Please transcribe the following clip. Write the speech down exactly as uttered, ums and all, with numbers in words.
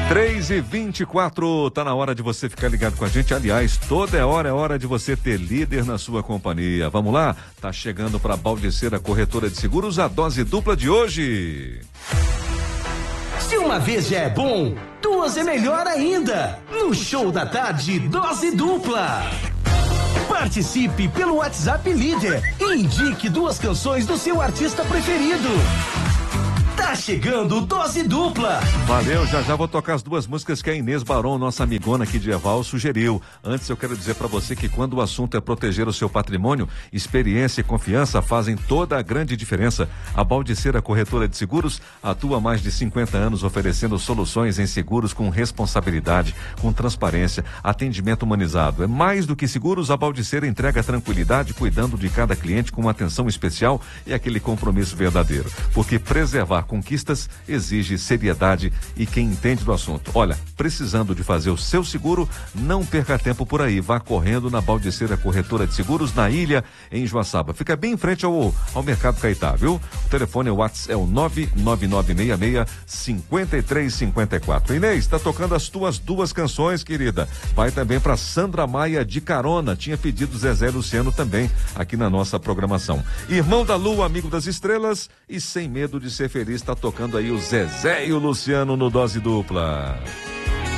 três e vinte e quatro, tá na hora de você ficar ligado com a gente. Aliás, toda hora é hora de você ter líder na sua companhia. Vamos lá? Tá chegando para Baldiceira Corretora de Seguros a dose dupla de hoje. Se uma vez já é bom, duas é melhor ainda. No Show da Tarde, dose dupla. Participe pelo WhatsApp Líder e indique duas canções do seu artista preferido. Tá chegando Dose Dupla. Valeu, já já vou tocar as duas músicas que a Inês Barão, nossa amigona aqui de Eval, sugeriu. Antes eu quero dizer para você que quando o assunto é proteger o seu patrimônio, experiência e confiança fazem toda a grande diferença. A Baldiceira Corretora de Seguros atua há mais de cinquenta anos oferecendo soluções em seguros com responsabilidade, com transparência, atendimento humanizado. É mais do que seguros, a Baldiceira entrega tranquilidade, cuidando de cada cliente com uma atenção especial e aquele compromisso verdadeiro. Porque preservar conquistas exige seriedade e quem entende do assunto. Olha, precisando de fazer o seu seguro, não perca tempo por aí. Vá correndo na Baldiceira Corretora de Seguros, na Ilha, em Joaçaba. Fica bem em frente ao, ao Mercado Caetá, viu? O telefone é o WhatsApp, é o nove nove nove seis seis cinco três cinco quatro. Inês, tá tocando as tuas duas canções, querida. Vai também para Sandra Maia de carona. Tinha pedido Zezé Luciano também aqui na nossa programação. Irmão da Lua, amigo das estrelas e sem medo de ser feliz, está tocando aí o Zezé e o Luciano no Dose Dupla.